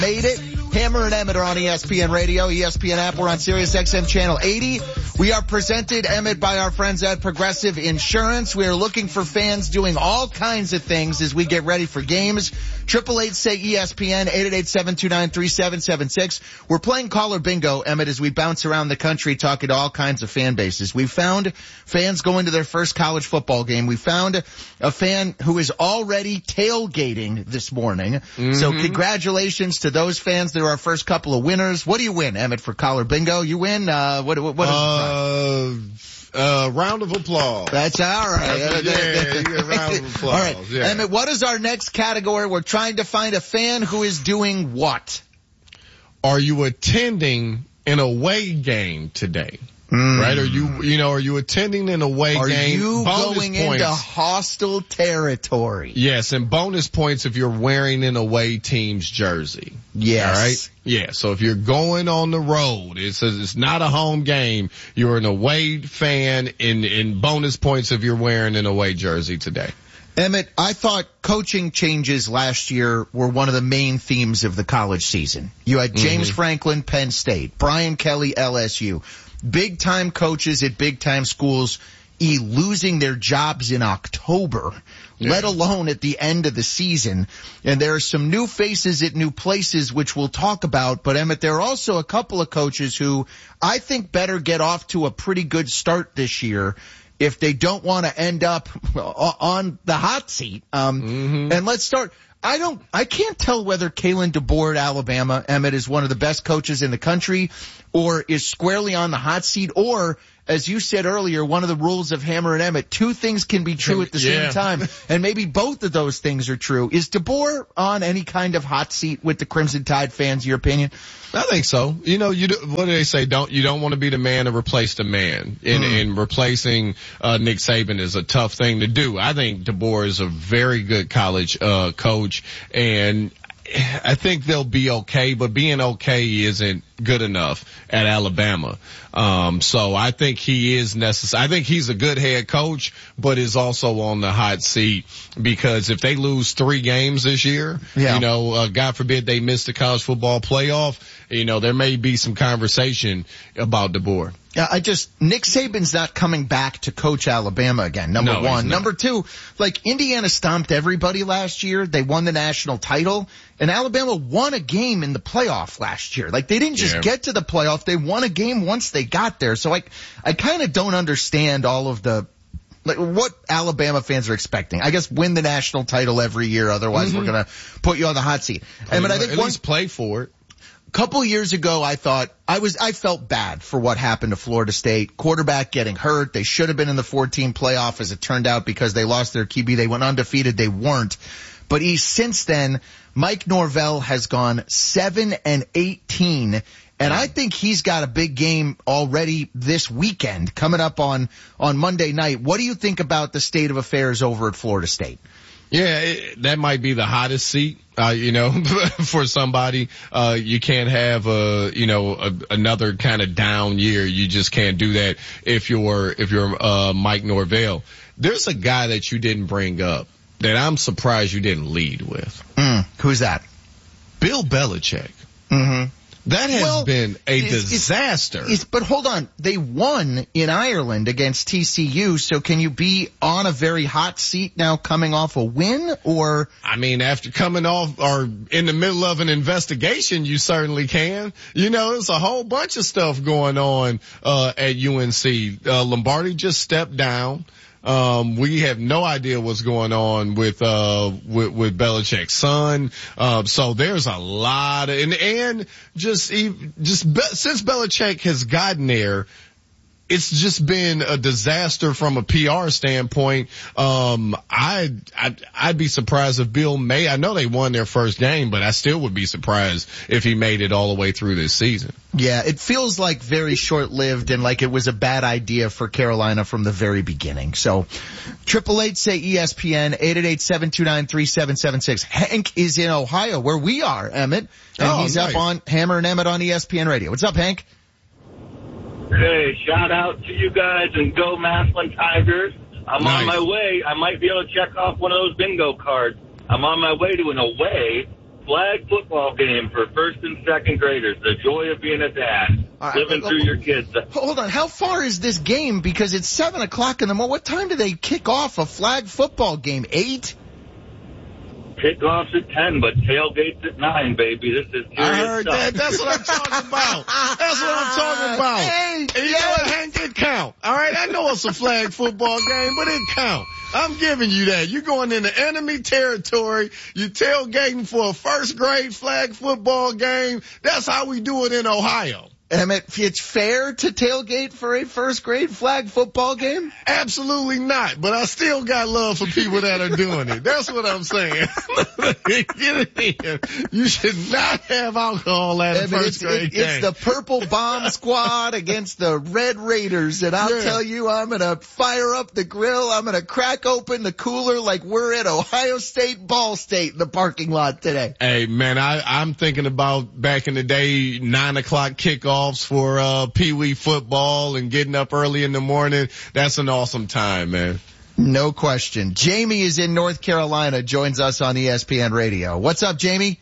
Made it. Hammer and Emmett are on ESPN Radio, ESPN app. We're on Sirius XM Channel 80. We are presented, Emmett, by our friends at Progressive Insurance. We are looking for fans doing all kinds of things as we get ready for games. 888-SAY-ESPN, 888-729-3776. We're playing caller bingo, Emmett, as we bounce around the country talking to all kinds of fan bases. We found fans going to their first college football game. We found a fan who is already tailgating this morning. Mm-hmm. So congratulations to those fans. They're our first couple of winners. What do you win, Emmett, for caller bingo? You win, what is round of applause. That's all right. You get a round of applause. All right. Yeah. Emmett, what is our next category? We're trying to find a fan who is doing what? Are you attending an away game today? Right? Are you attending an away game? Are you bonus going points into hostile territory? Yes, and bonus points if you're wearing an away team's jersey. Yes. All right? Yeah, so if you're going on the road, it's not a home game, you're an away fan in bonus points if you're wearing an away jersey today. Emmett, I thought coaching changes last year were one of the main themes of the college season. You had James Franklin, Penn State, Brian Kelly, LSU. Big-time coaches at big-time schools losing their jobs in October, let alone at the end of the season. And there are some new faces at new places, which we'll talk about. But, Emmett, there are also a couple of coaches who I think better get off to a pretty good start this year if they don't want to end up on the hot seat. And let's start. I can't tell whether Kalen DeBoer at Alabama, Emmett, is one of the best coaches in the country or is squarely on the hot seat, or, as you said earlier, one of the rules of Hammer and Emmett, two things can be true at the same time, and maybe both of those things are true. Is DeBoer on any kind of hot seat with the Crimson Tide fans, your opinion? I think so. You know, what do they say? You don't want to be the man to replace the man. And replacing Nick Saban is a tough thing to do. I think DeBoer is a very good college coach, and I think they'll be okay, but being okay isn't good enough at Alabama. So I think he is necessary. I think he's a good head coach, but is also on the hot seat because if they lose 3 games this year, God forbid they miss the college football playoff, there may be some conversation about DeBoer. Yeah, Nick Saban's not coming back to coach Alabama again, number one. Number two, Indiana stomped everybody last year. They won the national title, and Alabama won a game in the playoff last year. They didn't just get to the playoff. They won a game once they got there. So I kind of don't understand all of what Alabama fans are expecting. I guess win the national title every year. Otherwise, we're going to put you on the hot seat. I think at least play for it. Couple years ago, I thought I felt bad for what happened to Florida State. Quarterback getting hurt. They should have been in the 14 playoff, as it turned out, because they lost their QB. They went undefeated. They weren't. But since then, Mike Norvell has gone 7-18. And I think he's got a big game already this weekend coming up on Monday night. What do you think about the state of affairs over at Florida State? Yeah, that might be the hottest seat, for somebody. You can't have, another kind of down year. You just can't do that if you're Mike Norvell. There's a guy that you didn't bring up that I'm surprised you didn't lead with. Who's that? Bill Belichick. That has been a disaster. But hold on. They won in Ireland against TCU, so can you be on a very hot seat now coming off a win? Or after coming off or in the middle of an investigation, you certainly can. There's a whole bunch of stuff going on at UNC. Lombardi just stepped down. We have no idea what's going on with Belichick's son. So there's a lot of, and just since Belichick has gotten there, it's just been a disaster from a PR standpoint. I'd be surprised if Bill may. I know they won their first game, but I still would be surprised if he made it all the way through this season. Yeah, it feels like very short-lived and like it was a bad idea for Carolina from the very beginning. So, 888-SAY-ESPN, 888-729-3776. Hank is in Ohio, where we are, Emmett, and he's up on Hammer and Emmett on ESPN Radio. What's up, Hank? Hey, shout out to you guys and go Massillon Tigers. I'm on my way. I might be able to check off one of those bingo cards. I'm on my way to an away flag football game for first and second graders. The joy of being a dad. Living through your kids. Hold on. How far is this game? Because it's 7 o'clock in the morning. What time do they kick off a flag football game? 8? Kickoff's at 10, but tailgate's at 9, baby. This is serious I heard stuff. that. That's what I'm talking about. That's what I'm talking about. Hey, And you know what, Hank? It count. All right, I know it's a flag football game, but it count. I'm giving you that. You're going into enemy territory. You're tailgating for a first grade flag football game. That's how we do it in Ohio. Emmett, it's fair to tailgate for a first grade flag football game? Absolutely not, but I still got love for people that are doing it. That's what I'm saying. Get it in. You should not have alcohol at a first grade game. It's the Purple Bomb Squad against the Red Raiders, and I'll tell you, I'm going to fire up the grill. I'm going to crack open the cooler like we're at Ohio State, Ball State in the parking lot today. Hey, man, I'm thinking about back in the day, 9 o'clock kickoff for Pee Wee football and getting up early in the morning. That's an awesome time, man. No question. Jamie is in North Carolina, joins us on ESPN Radio. What's up, Jamie?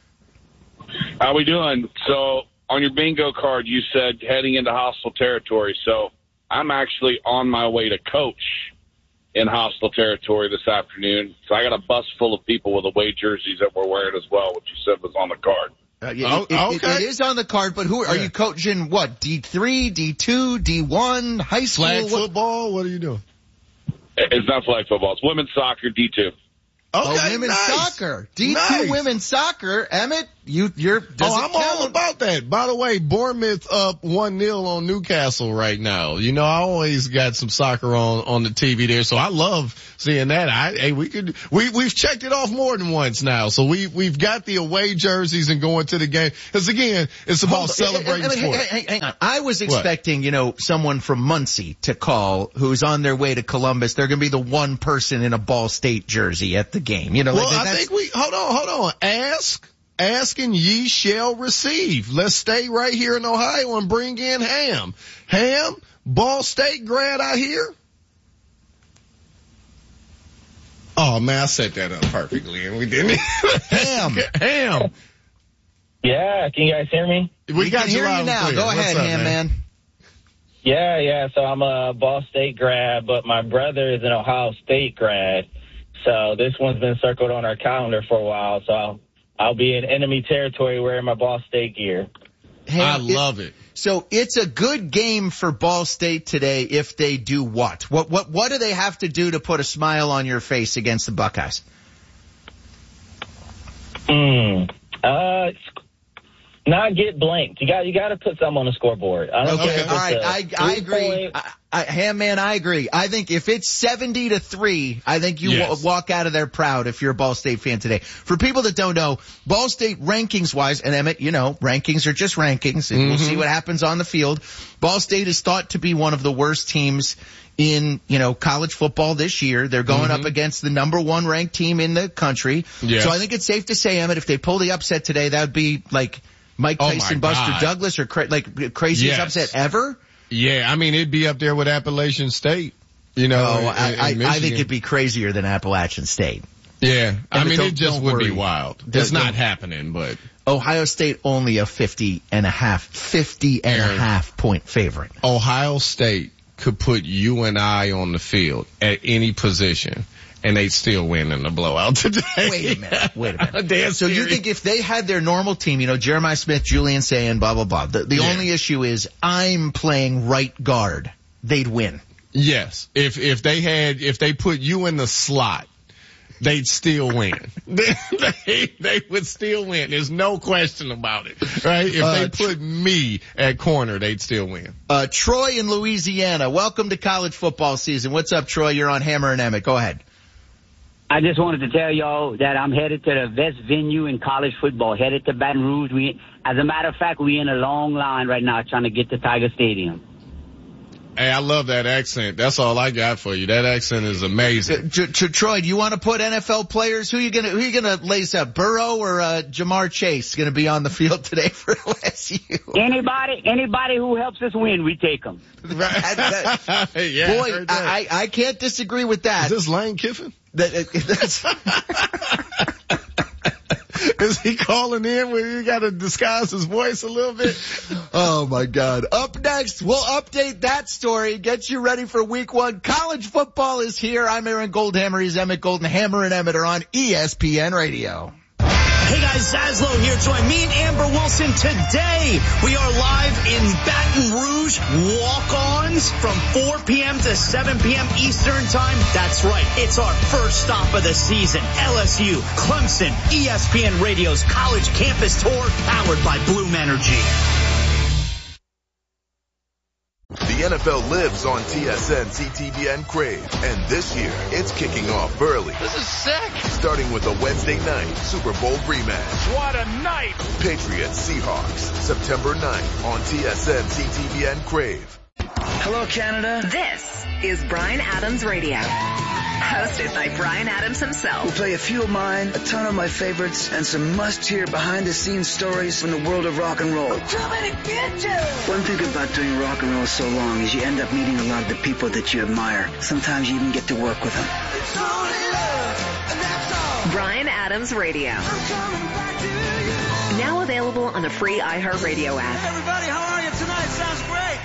How we doing? So on your bingo card, you said heading into hostile territory. So I'm actually on my way to coach in hostile territory this afternoon. So I got a bus full of people with away jerseys that we're wearing as well, which you said was on the card. It is on the card, but who are you coaching? What, D3, D2, D1, high school? Flag football? What are you doing? It's not flag football. It's women's soccer, D2. Okay, women's soccer. D2 women's soccer. Emmett, I'm all about that. By the way, Bournemouth up 1-0 on Newcastle right now. You know, I always got some soccer on the TV there, so I love seeing that. We've checked it off more than once now. So we've got the away jerseys and going to the game. Cause again, it's about celebrating sport. Hang on. I was expecting, someone from Muncie to call who's on their way to Columbus. They're going to be the one person in a Ball State jersey at the game. I think hold on. Ask and ye shall receive. Let's stay right here in Ohio and bring in Ham. Ham, Ball State grad out here? Oh man, I set that up perfectly and we didn't. Ham. Yeah, can you guys hear me? We can hear you now. Go ahead, Ham, man. Yeah, so I'm a Ball State grad, but my brother is an Ohio State grad. So this one's been circled on our calendar for a while, so I'll be in enemy territory wearing my Ball State gear. I love it. So it's a good game for Ball State today if they do what? What do they have to do to put a smile on your face against the Buckeyes? Not get blanked. You got to put something on the scoreboard. I don't care. All right. I agree. Ham man, I agree. I think if it's 70-3, I think you walk out of there proud if you're a Ball State fan today. For people that don't know, Ball State rankings wise, and Emmett, rankings are just rankings, and we'll see what happens on the field. Ball State is thought to be one of the worst teams in, college football this year. They're going up against the number 1 ranked team in the country. Yes. So I think it's safe to say, Emmett, if they pull the upset today, that would be like Mike Tyson, Buster Douglas, or craziest upset ever. Yeah, I mean, it'd be up there with Appalachian State, I think it'd be crazier than Appalachian State. Yeah, I mean, it just would be wild. It's not happening, but. Ohio State only a 50 and a half point favorite. Ohio State could put you and I on the field at any position, and they'd still win in the blowout today. Wait a minute. So you think if they had their normal team, Jeremiah Smith, Julian Sayin, blah, blah, blah, the only issue is I'm playing right guard, they'd win. Yes. If they put you in the slot, they'd still win. They would still win. There's no question about it, right? If they put me at corner, they'd still win. Troy in Louisiana, welcome to college football season. What's up, Troy? You're on Hammer and Emmett. Go ahead. I just wanted to tell y'all that I'm headed to the best venue in college football, headed to Baton Rouge. As a matter of fact, we're in a long line right now trying to get to Tiger Stadium. Hey, I love that accent. That's all I got for you. That accent is amazing. Troy, do you want to put NFL players? Who you gonna lace up? Burrow or Jamar Chase going to be on the field today for LSU? Anybody who helps us win, we take them. Boy, I can't disagree with that. Is this Lane Kiffin? Is he calling in where he got to disguise his voice a little bit? Oh my God. Up next, we'll update that story, get you ready for week 1. College football is here. I'm Aaron Goldhammer. He's Emmett Golden. Hammer and Emmett are on ESPN Radio. Hey guys, Zaslow here. Join me and Amber Wilson today. We are live in Baton Rouge, walk-ons from 4 p.m. to 7 p.m. Eastern time. That's right. It's our first stop of the season. LSU, Clemson, ESPN Radio's college campus tour powered by Bloom Energy. The NFL lives on TSN, CTVN, Crave. And this year, it's kicking off early. This is sick. Starting with a Wednesday night Super Bowl rematch. What a night. Patriots Seahawks, September 9th on TSN, CTVN, Crave. Hello, Canada. This is Bryan Adams Radio. Hosted by Bryan Adams himself. We'll play a few of mine, a ton of my favorites, and some must-hear behind-the-scenes stories from the world of rock and roll. Too many bitches! One thing about doing rock and roll so long is you end up meeting a lot of the people that you admire. Sometimes you even get to work with them. It's only love, and that's all. Bryan Adams Radio. I'm coming back to you. Now available on the free iHeartRadio app. Hey everybody, how are you tonight? Sounds great.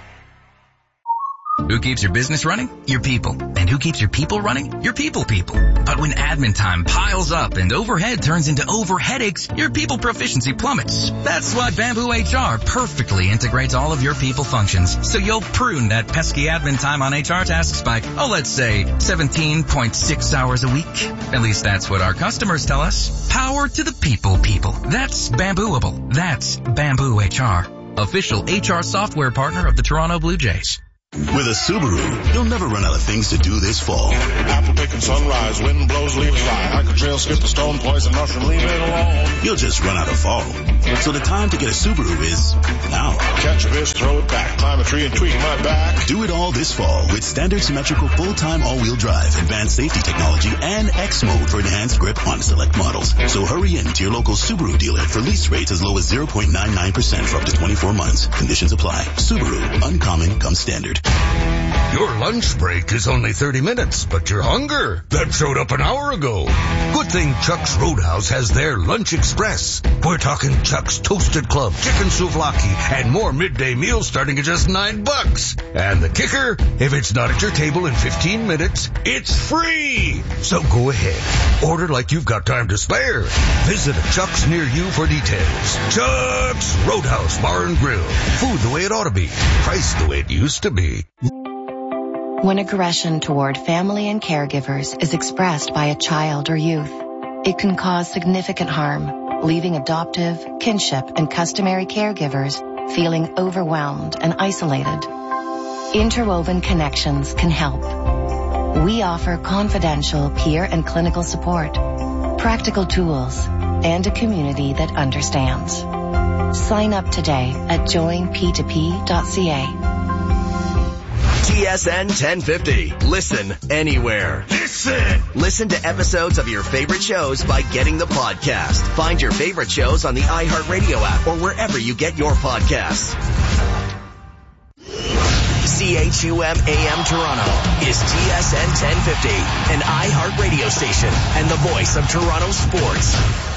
Who keeps your business running? Your people. And who keeps your people running? Your people. But when admin time piles up and overhead turns into over headaches, your people proficiency plummets. That's why Bamboo HR perfectly integrates all of your people functions. So you'll prune that pesky admin time on HR tasks by, let's say 17.6 hours a week. At least that's what our customers tell us. Power to the people. That's Bambooable. That's Bamboo HR. Official HR software partner of the Toronto Blue Jays. With a Subaru, you'll never run out of things to do this fall. Apple picking sunrise, wind blows, leaves fly. I could trail skip the stone, poison mushroom, leave it alone. You'll just run out of fall. So the time to get a Subaru is now. Catch a fish, throw it back, climb a tree and tweak my back. Do it all this fall with standard symmetrical full-time all-wheel drive, advanced safety technology, and X mode for enhanced grip on select models. So hurry in to your local Subaru dealer for lease rates as low as 0.99% for up to 24 months. Conditions apply. Subaru, uncommon comes standard. Your lunch break is only 30 minutes, but your hunger, that showed up an hour ago. Good thing Chuck's Roadhouse has their Lunch Express. We're talking Chuck's Toasted Club, chicken souvlaki, and more midday meals starting at just $9. And the kicker, if it's not at your table in 15 minutes, it's free. So go ahead. Order like you've got time to spare. Visit a Chuck's near you for details. Chuck's Roadhouse Bar and Grill. Food the way it ought to be. Price the way it used to be. When aggression toward family and caregivers is expressed by a child or youth, it can cause significant harm, leaving adoptive, kinship, and customary caregivers feeling overwhelmed and isolated. Interwoven Connections can help. We offer confidential peer and clinical support, practical tools, and a community that understands. Sign up today at joinp2p.ca. TSN 1050. Listen anywhere. Listen to episodes of your favorite shows by getting the podcast. Find your favorite shows on the iHeartRadio app or wherever you get your podcasts. CHUM AM Toronto is TSN 1050, an iHeartRadio station and the voice of Toronto sports.